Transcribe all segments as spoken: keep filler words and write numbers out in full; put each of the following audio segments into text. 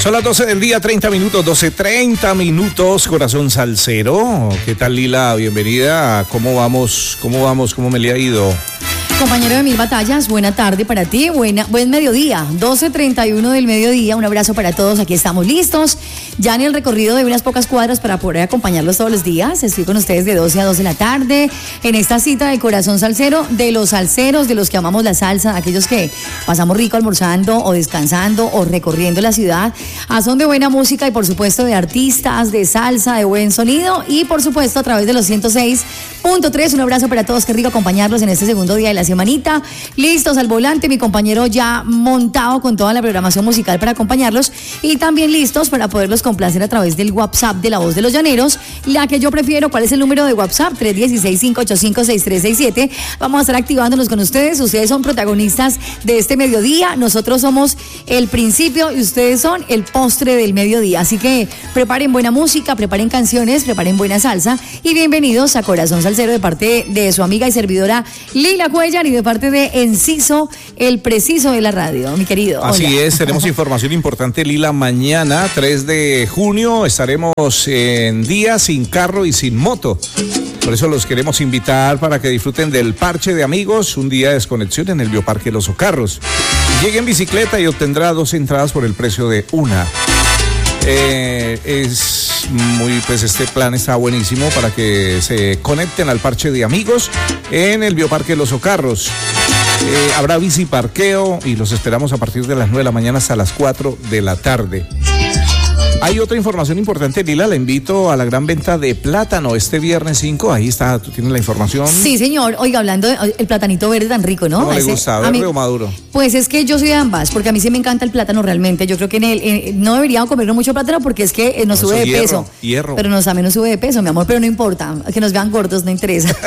Son las doce del día, treinta minutos, doce, treinta minutos, corazón salsero. ¿Qué tal, Lila? Bienvenida. ¿Cómo vamos? ¿Cómo vamos? ¿Cómo me le ha ido? Compañero de Mil Batallas, buena tarde para ti, buena, buen mediodía, doce treinta y uno del mediodía, un abrazo para todos, aquí estamos listos, ya en el recorrido de unas pocas cuadras para poder acompañarlos todos los días, estoy con ustedes de doce a dos de la tarde, en esta cita de Corazón Salsero, de los salseros, de los que amamos la salsa, aquellos que pasamos rico almorzando o descansando o recorriendo la ciudad, a son de buena música y por supuesto de artistas, de salsa, de buen sonido y por supuesto a través de los ciento seis punto tres, un abrazo para todos, qué rico acompañarlos en este segundo día de la semanita, listos al volante, mi compañero ya montado con toda la programación musical para acompañarlos y también listos para poderlos complacer a través del WhatsApp de La Voz de los Llaneros, la que yo prefiero. ¿Cuál es el número de WhatsApp? tres uno seis, cinco ocho cinco, seis tres seis siete. Vamos a estar activándonos con ustedes, ustedes son protagonistas de este mediodía, nosotros somos el principio y ustedes son el postre del mediodía, así que preparen buena música, preparen canciones, preparen buena salsa y bienvenidos a Corazón Salsero de parte de su amiga y servidora Lila Cuellar y de parte de Enciso, el preciso de la radio, mi querido. Así Hola. es, tenemos información importante, Lila. Mañana, tres de junio, estaremos en día sin carro y sin moto. Por eso los queremos invitar para que disfruten del parche de amigos, un día de desconexión en el Bioparque Los Ocarros. Llegue en bicicleta y obtendrá dos entradas por el precio de una. Eh, es muy, pues este plan está buenísimo para que se conecten al parche de amigos en el Bioparque Los Ocarros. Eh, habrá bici parqueo y los esperamos a partir de las nueve de la mañana hasta las cuatro de la tarde. Hay otra información importante, Lila, la invito a la gran venta de plátano este viernes cinco, ahí está, tú tienes la información. Sí, señor, oiga, hablando del de, platanito verde tan rico, ¿no? ¿Cómo le Ese, gusta, verde mí, o maduro? Pues es que yo soy de ambas, porque a mí sí me encanta el plátano realmente, yo creo que en el, en, no deberíamos comer mucho plátano porque es que nos no, sube de hierro, peso. Hierro. Pero nos, también nos sube de peso, mi amor, pero no importa, que nos vean gordos, no interesa.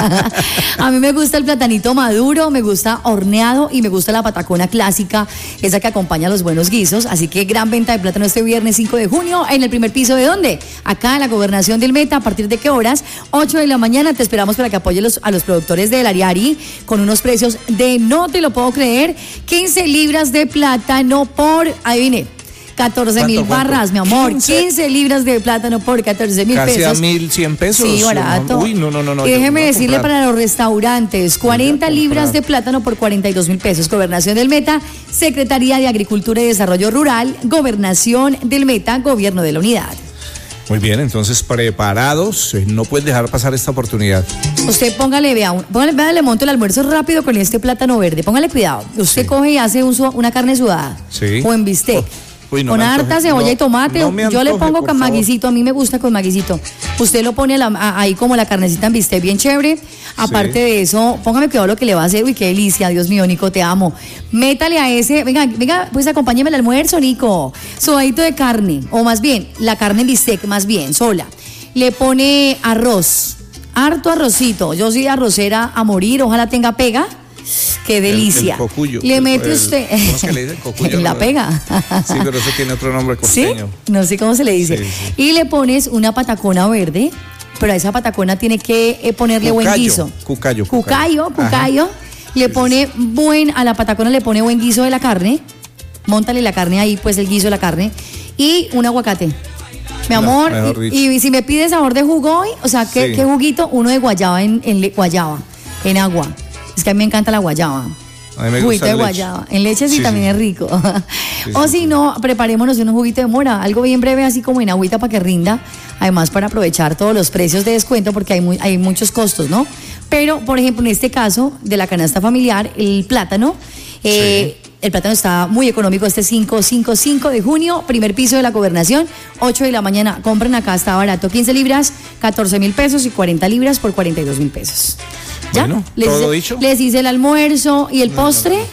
A mí me gusta el platanito maduro, me gusta horneado y me gusta la patacona clásica, esa que acompaña a los buenos guisos, así que gran venta de plátano este viernes cinco de junio en el primer piso. ¿De dónde? Acá en la Gobernación del Meta. ¿A partir de qué horas? ocho de la mañana. Te esperamos para que apoyes los, a los productores del Ariari con unos precios de, no te lo puedo creer, quince libras de plátano por, adivine, catorce mil barras, mi amor. quince, quince libras de plátano por catorce mil pesos. Casi a mil cien pesos. Sí, barato. Uy, no, no, no. no y déjeme decirle comprar. Para los restaurantes, cuarenta libras de plátano por cuarenta y dos mil pesos. Gobernación del Meta, Secretaría de Agricultura y Desarrollo Rural, Gobernación del Meta, Gobierno de la Unidad. Muy bien, entonces preparados, no puedes dejar pasar esta oportunidad. Usted póngale, vea, póngale, vea, le monto el almuerzo rápido con este plátano verde, póngale cuidado. Usted sí. coge y hace un, una carne sudada, sí. o en bistec. Oh. Uy, no con harta antoje, cebolla no, y tomate, no yo antoje, le pongo con maguicito, a mí me gusta con maguicito. Usted lo pone a la, a, ahí como la carnecita en bistec bien chévere. Aparte sí. de eso, póngame cuidado lo que le va a hacer. Uy, qué delicia, Dios mío, Nico, te amo. Métale a ese, venga, venga, pues acompáñeme al almuerzo, Nico. Sudadito de carne, o más bien, la carne en bistec, más bien, sola. Le pone arroz, harto arrocito. Yo soy arrocera a morir, ojalá tenga pega. Qué delicia. El, el cocuyo. Le mete el, usted. ¿Cómo es que le dicen? Cocuyo. La pega. Sí, pero eso tiene otro nombre costeño. ¿Sí? No sé cómo se le dice. Sí, sí. Y le pones una patacona verde, pero a esa patacona tiene que eh, ponerle cucayo, buen guiso. Cucayo. Cucayo, cucayo. cucayo. Le sí, pone sí. buen, a la patacona le pone buen guiso de la carne. Móntale la carne ahí, pues el guiso de la carne. Y un aguacate. Mi amor, no, y, y si me pide sabor de jugo hoy, o sea, ¿qué, sí. ¿qué juguito? Uno de guayaba en, en guayaba, en agua. Es que a mí me encanta la guayaba. A mí me juguito gusta de leche. guayaba. En leche sí, sí también sí. es rico. Sí, o sí, si sí. no, preparémonos un juguito de mora, algo bien breve, así como en agüita para que rinda. Además, para aprovechar todos los precios de descuento, porque hay, muy, hay muchos costos, ¿no? Pero, por ejemplo, en este caso de la canasta familiar, el plátano. Eh, sí. El plátano está muy económico este cinco, cinco, cinco de junio, primer piso de la Gobernación, ocho de la mañana. Compren acá, está barato, quince libras, catorce mil pesos y cuarenta libras por cuarenta y dos mil pesos. ¿Ya? Bueno, les todo hice, dicho. Les hice el almuerzo y el no, postre, no, no.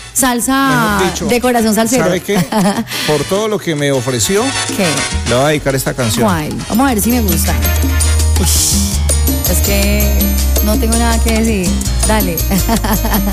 salsa dicho, de corazón salsero. ¿Sabe qué? Por todo lo que me ofreció, ¿qué? Le voy a dedicar esta canción. ¿Cuál? Vamos a ver si me gusta. Uy, es que no tengo nada que decir. Dale.